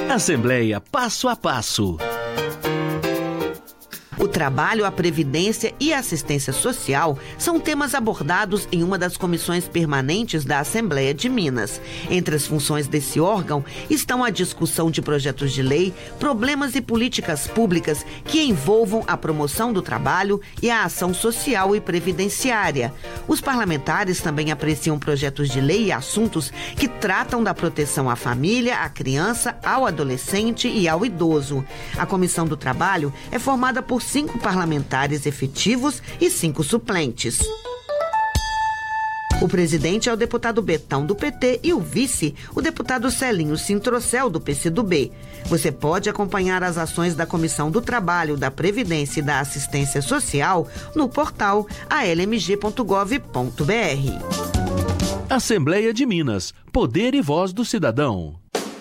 Assembleia Passo a Passo. O trabalho, a previdência e a assistência social são temas abordados em uma das comissões permanentes da Assembleia de Minas. Entre as funções desse órgão estão a discussão de projetos de lei, problemas e políticas públicas que envolvam a promoção do trabalho e a ação social e previdenciária. Os parlamentares também apreciam projetos de lei e assuntos que tratam da proteção à família, à criança, ao adolescente e ao idoso. A Comissão do Trabalho é formada por 5 parlamentares efetivos e 5 suplentes. O presidente é o deputado Betão, do PT, e o vice, o deputado Celinho Sintrocel, do PCdoB. Você pode acompanhar as ações da Comissão do Trabalho, da Previdência e da Assistência Social no portal almg.gov.br. Assembleia de Minas. Poder e voz do cidadão.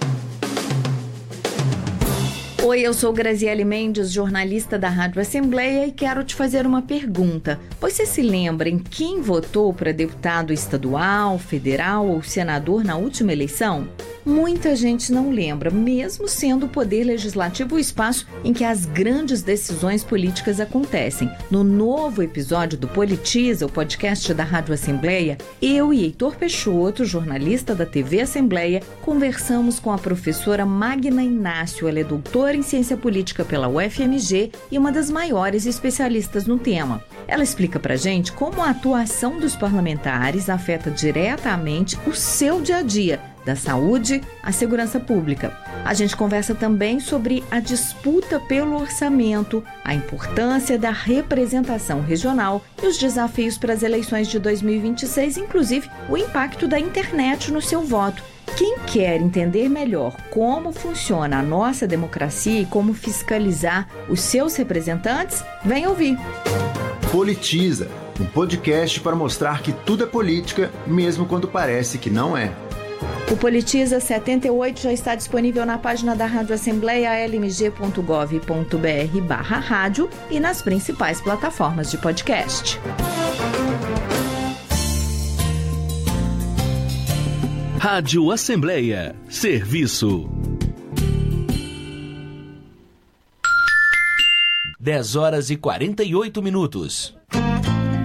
Oi, eu sou Graziele Mendes, jornalista da Rádio Assembleia, e quero te fazer uma pergunta. Você se lembra em quem votou para deputado estadual, federal ou senador na última eleição? Muita gente não lembra, mesmo sendo o Poder Legislativo o espaço em que as grandes decisões políticas acontecem. No novo episódio do Politiza, o podcast da Rádio Assembleia, eu e Heitor Peixoto, jornalista da TV Assembleia, conversamos com a professora Magna Inácio. Ela é doutora em Ciência Política pela UFMG e uma das maiores especialistas no tema. Ela explica pra gente como a atuação dos parlamentares afeta diretamente o seu dia a dia, da saúde à segurança pública. A gente conversa também sobre a disputa pelo orçamento, a importância da representação regional e os desafios para as eleições de 2026, inclusive o impacto da internet no seu voto. Quem quer entender melhor como funciona a nossa democracia e como fiscalizar os seus representantes, vem ouvir. Politiza, um podcast para mostrar que tudo é política, mesmo quando parece que não é. O Politiza 78 já está disponível na página da Rádio Assembleia, lmg.gov.br/rádio, e nas principais plataformas de podcast. Rádio Assembleia. Serviço. 10h48.